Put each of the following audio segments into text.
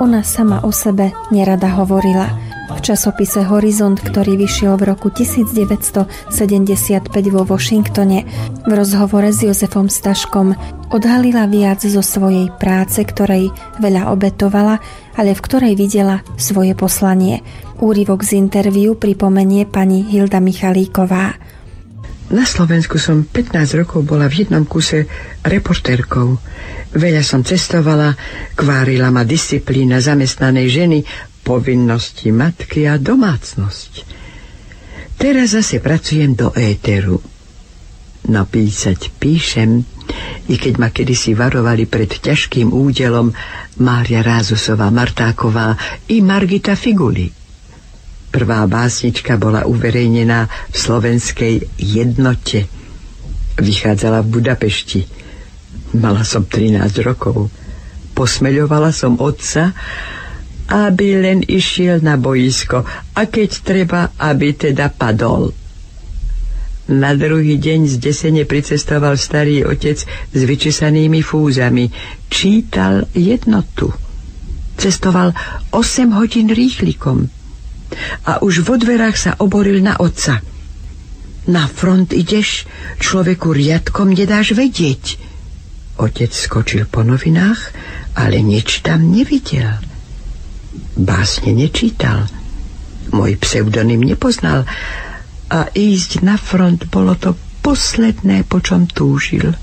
ona sama o sebe nerada hovorila. V časopise Horizont, ktorý vyšiel v roku 1975 vo Washingtone, v rozhovore s Jozefom Staškom odhalila viac zo svojej práce, ktorej veľa obetovala, ale v ktorej videla svoje poslanie. Úryvok z interviu pripomenie pani Hilda Michalíková. Na Slovensku som 15 rokov bola v jednom kuse reportérkou. Veľa som cestovala, kvárila ma disciplína zamestnanej ženy, povinnosti matky a domácnosť. Teraz zase pracujem do éteru. Napísať píšem, i keď ma kedysi varovali pred ťažkým údelom Mária Rázusová Martáková i Margita Figuli. Prvá básnička bola uverejnená v Slovenskej Jednote. Vychádzala v Budapešti. Mala som 13 rokov. Posmeľovala som otca, aby len išiel na boisko a keď treba, aby teda padol. Na druhý deň zdesene pricestoval starý otec s vyčesanými fúzami. Čítal Jednotu. Cestoval 8 hodín rýchlikom a už vo dverách sa oboril na otca. Na front ideš, človeku riadkom nedáš vedieť. Otec skočil po novinách, ale nič tam nevidel. Básne nečítal, môj pseudonym nepoznal a ísť na front bolo to posledné, po čom túžil.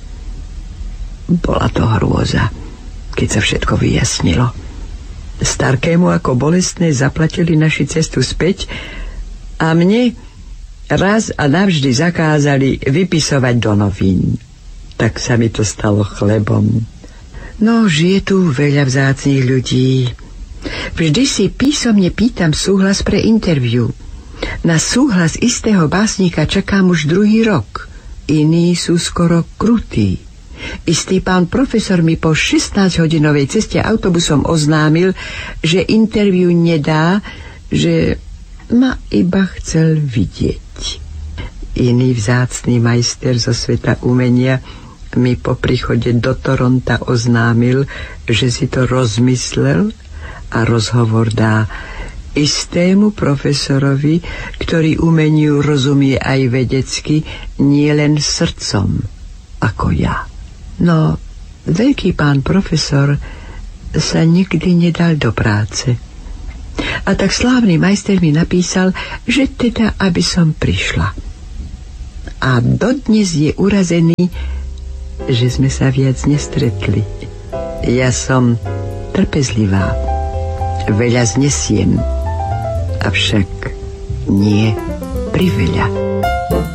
Bola to hrôza, keď sa všetko vyjasnilo. Starkému ako bolestné zaplatili naši cestu späť a mne raz a navždy zakázali vypisovať do novín. Tak sa mi to stalo chlebom. No, žije tu veľa vzácnych ľudí. Vždy si písomne pýtam súhlas pre interviu. Na súhlas istého básnika čakám už druhý rok. Iní sú skoro krutí. Istý pán profesor mi po 16-hodinovej ceste autobusom oznámil, že interviu nedá, že ma iba chcel vidieť. Iný vzácny majster zo sveta umenia mi po príchode do Toronta oznámil, že si to rozmyslel a rozhovor dá istému profesorovi, ktorý umeniu rozumie aj vedecky, nie len srdcom, ako ja. No, veľký pán profesor sa nikdy nedal do práce. A tak slávny majster mi napísal, že teda, aby som prišla. A dodnes je urazený, že sme sa viac nestretli. Ja som trpezlivá. Veľa znesiem, avšak nie priveľa.